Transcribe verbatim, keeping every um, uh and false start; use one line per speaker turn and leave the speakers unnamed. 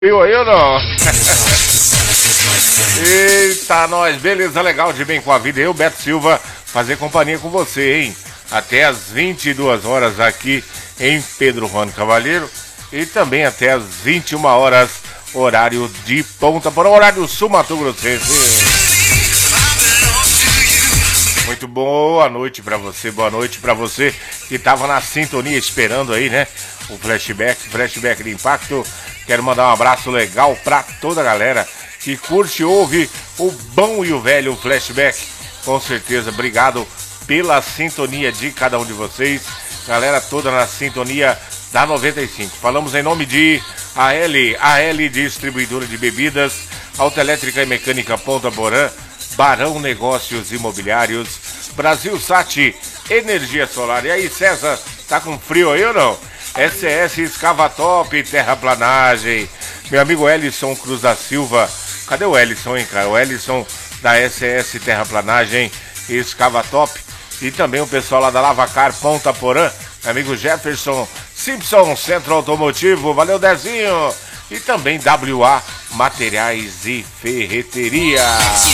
Eu aí ou não? Eita, nós, beleza, legal, de bem com a vida. Eu, Beto Silva, fazer companhia com você, hein? Até às vinte e duas horas aqui em Pedro Juan Cavalheiro. E também até às vinte e uma horas, horário de Ponta Porã, horário sul Mato Grossense. Muito boa noite pra você, boa noite pra você que tava na sintonia esperando aí, né? O flashback, flashback de impacto. Quero mandar um abraço legal pra toda a galera que curte e ouve o bom e o velho flashback. Com certeza, obrigado pela sintonia de cada um de vocês. Galera toda na sintonia da noventa e cinco. Falamos em nome de A L, A L Distribuidora de Bebidas, Autoelétrica e Mecânica Ponta Porã, Barão Negócios Imobiliários, Brasil Sat, Energia Solar. E aí, César, tá com frio aí ou não? S S Escavatop, Terraplanagem. Meu amigo Ellison Cruz da Silva. Cadê o Ellison, hein, cara? O Ellison da S S Terraplanagem e Escavatop. E também o pessoal lá da Lavacar Ponta Porã. Meu amigo Jefferson Simpson, Centro Automotivo. Valeu, Dezinho. E também W A Materiais e Ferreteria.